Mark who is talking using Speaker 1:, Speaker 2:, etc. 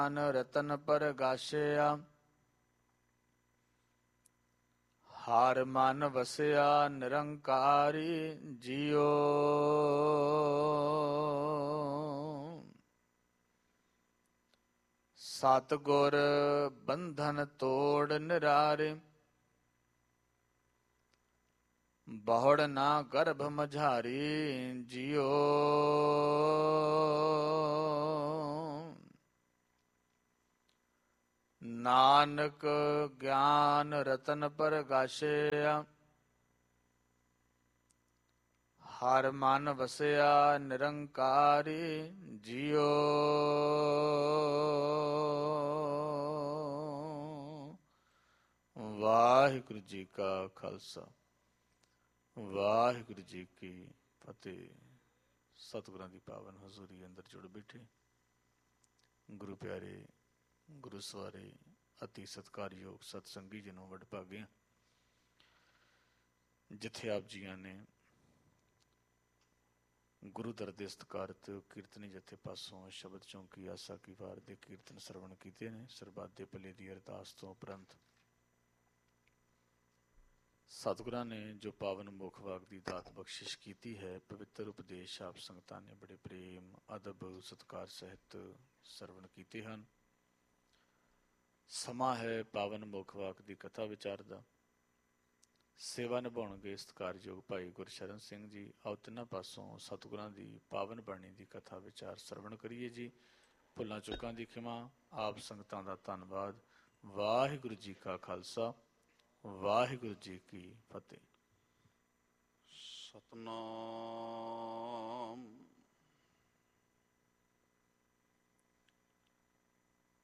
Speaker 1: ਰਤਨ ਪਰਗਾਸ਼ਿਆ ਹਰ ਮਨ ਵਸਿਆ ਨਿਰੰਕਾਰੀ ਜੀਓ। ਸਤਿਗੁਰ ਬੰਧਨ ਤੋੜ ਨਿਰਾਰੇ ਬਹੁੜ ਨਾ ਗਰਭ ਮਝਾਰੀ ਜੀਓ। ਨਾਨਕ ਗਿਆਨ ਰਤਨ ਪਰਗਾਸ਼ਿਆ ਹਰ ਮਨ ਵਸਿਆ ਨਿਰੰਕਾਰੀ ਜੀਓ। ਵਾਹਿਗੁਰੂ ਜੀ ਕਾ ਖਾਲਸਾ ਵਾਹਿਗੁਰੂ ਜੀ ਕੀ ਫਤਿਹ। ਸਤਿਗੁਰਾਂ ਦੀ ਪਾਵਨ ਹਜ਼ੂਰੀ ਅੰਦਰ ਜੁੜ ਬੈਠੇ ਗੁਰੂ ਪਿਆਰੇ ਗੁਰੂ ਸਵਾਰੇ ਅਤੀ ਸਤਿਕਾਰਯੋਗ ਸਤਸੰਗੀ ਜਨੋਂ ਵਡਭਾਗੇ, ਜਿੱਥੇ ਆਪ ਜੀਆਂ ਨੇ ਗੁਰੂ ਦਰ ਦੇ ਸਤਿਕਾਰਤ ਕੀਰਤਨੀ ਜਥੇ ਪਾਸੋਂ ਸ਼ਬਦ ਚੌਂਕੀ ਆਸਾ ਕੀ ਵਾਰ ਦੇ ਕੀਰਤਨ ਸਰਵਣ ਕੀਤੇ ਨੇ। ਸਰਬੱਤ ਦੇ ਭਲੇ ਦੀ ਅਰਦਾਸ ਤੋਂ ਉਪਰੰਤ ਸਤਿਗੁਰਾਂ ਨੇ ਜੋ ਪਾਵਨ ਮੁੱਖ ਵਾਕ ਦੀ ਦਾਤ ਬਖਸ਼ਿਸ਼ ਕੀਤੀ ਹੈ, ਪਵਿੱਤਰ ਉਪਦੇਸ਼ ਆਪ ਸੰਗਤਾਂ ਨੇ ਬੜੇ ਪ੍ਰੇਮ ਅਦਬ ਸਤਿਕਾਰ ਸਹਿਤ ਸਰਵਣ ਕੀਤੇ ਹਨ। ਸਮਾਂ ਹੈ ਪਾਵਨ ਮੁੱਖ ਵਾਕ ਦੀ ਕਥਾ ਵਿਚਾਰ ਦਾ। ਸੇਵਾ ਨਿਭਾਉਣਗੇ ਸਤਿਕਾਰਯੋਗ ਭਾਈ ਗੁਰਸ਼ਰਨ ਸਿੰਘ ਜੀ। ਆਓ ਤਿੰਨਾਂ ਪਾਸੋਂ ਸਤਿਗੁਰਾਂ ਦੀ ਪਾਵਨ ਬਾਣੀ ਦੀ ਕਥਾ ਵਿਚਾਰ ਸਰਵਣ ਕਰੀਏ ਜੀ। ਭੁੱਲਾਂ ਚੁੱਕਾਂ ਦੀ ਖਿਮਾ, ਆਪ ਸੰਗਤਾਂ ਦਾ ਧੰਨਵਾਦ। ਵਾਹਿਗੁਰੂ ਜੀ ਕਾ ਖਾਲਸਾ ਵਾਹਿਗੁਰੂ ਜੀ ਕੀ ਫਤਿਹ।
Speaker 2: ਸਤਨਾਮ